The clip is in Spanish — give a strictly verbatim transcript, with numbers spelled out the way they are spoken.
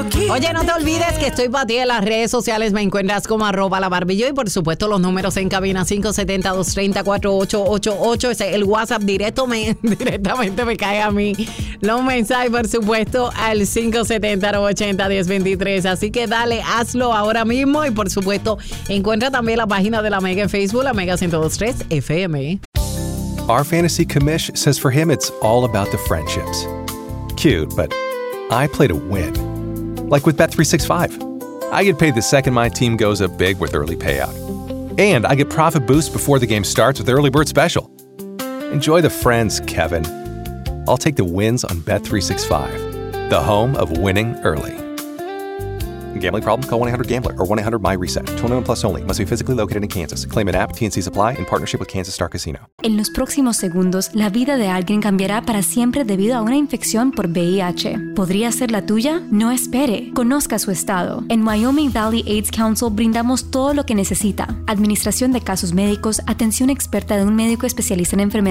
Oye, no te olvides que estoy para ti en las redes sociales. Me encuentras como arroba la Barbie y por supuesto los números en cabina cinco siete cero, dos tres cero, cuatro ocho ocho ocho. Ese es el WhatsApp directo me, directamente me cae a mí. Los mensajes, por supuesto, al cinco siete cero, ocho cero, uno cero dos tres. Así que dale, hazlo ahora mismo. Y por supuesto, encuentra también la página de la Mega en Facebook, la Mega ciento dos punto tres F M. Our fantasy commish says for him it's all about the friendships. Cute, but I play to win. Like with Bet three sixty-five. I get paid the second my team goes up big with early payout. And I get profit boosts before the game starts with Early Bird Special. Enjoy the friends, Kevin. I'll take the wins on Bet three sixty-five, the home of winning early. Gambling problem? Call one eight hundred gambler or one eight hundred my reset. twenty-one plus only. Must be physically located in Kansas. Claim an app. T N C Supply in partnership with Kansas Star Casino. En los próximos segundos, la vida de alguien cambiará para siempre debido a una infección por V I H. ¿Podría ser la tuya? No espere. Conozca su estado. En Wyoming Valley AIDS Council brindamos todo lo que necesita. Administración de casos médicos, atención experta de un médico especialista en enfermedades